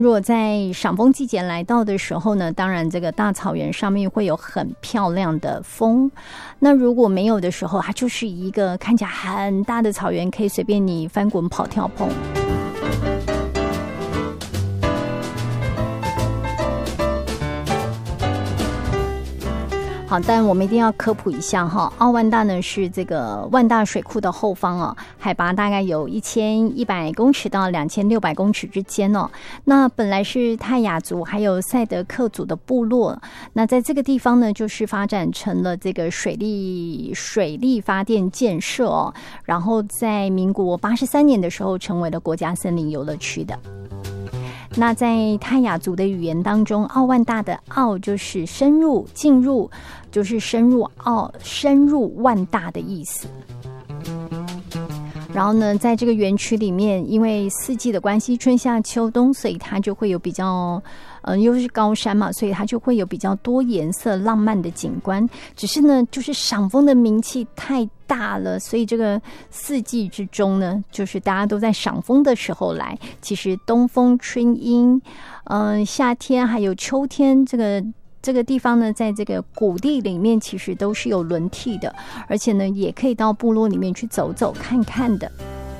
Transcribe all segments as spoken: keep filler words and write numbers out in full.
如果在赏枫季节来到的时候呢，当然这个大草原上面会有很漂亮的枫，那如果没有的时候，它就是一个看起来很大的草原，可以随便你翻滚跑跳碰。好，但我们一定要科普一下哈，奥万大呢是这个万大水库的后方哦，海拔大概有一千一百公尺到两千六百公尺之间哦。那本来是泰雅族还有赛德克族的部落，那在这个地方呢，就是发展成了这个水利水利发电建设哦，然后在民国八十三年的时候，成为了国家森林游乐区的。那在泰雅族的语言当中，奥万大的奥就是深入进入，就是深入奥深入万大的意思。然后呢，在这个园区里面，因为四季的关系，春夏秋冬，所以它就会有比较呃又是高山嘛，所以它就会有比较多颜色浪漫的景观。只是呢，就是赏枫的名气太大了，所以这个四季之中呢，就是大家都在赏枫的时候来。其实东风、春阴，嗯、呃，夏天还有秋天，这个这个地方呢，在这个谷地里面其实都是有轮替的，而且呢，也可以到部落里面去走走看看的。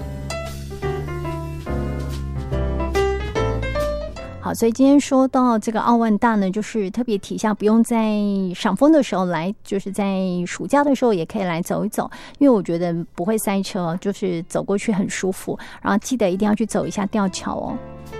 好，所以今天说到这个奥万大呢，就是特别提一下，不用在赏枫的时候来，就是在暑假的时候也可以来走一走，因为我觉得不会塞车，就是走过去很舒服。然后记得一定要去走一下吊桥哦。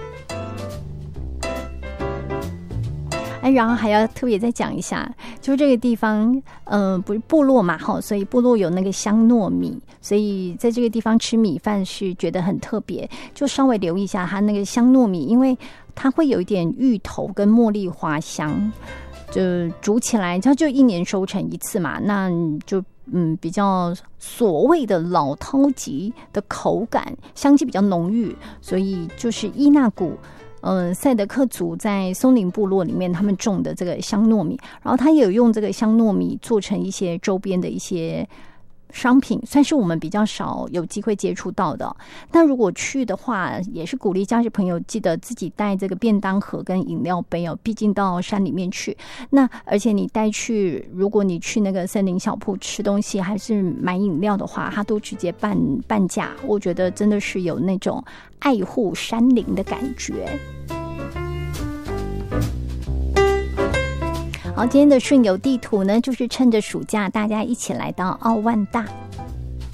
哎，然后还要特别再讲一下，就是这个地方，嗯、呃，不是部落嘛，哈，所以部落有那个香糯米，所以在这个地方吃米饭是觉得很特别，就稍微留意一下它那个香糯米，因为它会有一点芋头跟茉莉花香，就煮起来，它就一年收成一次嘛，那就嗯比较所谓的老饕级的口感，香气比较浓郁，所以就是伊那谷。嗯，赛德克族在松林部落里面，他们种的这个香糯米，然后他也有用这个香糯米做成一些周边的一些商品，算是我们比较少有机会接触到的。但如果去的话，也是鼓励家属朋友记得自己带这个便当盒跟饮料杯哦，毕竟到山里面去。那而且你带去，如果你去那个森林小铺吃东西还是买饮料的话，它都直接半半价，我觉得真的是有那种爱护山林的感觉。好，今天的顺游地图呢，就是趁着暑假，大家一起来到奥万大。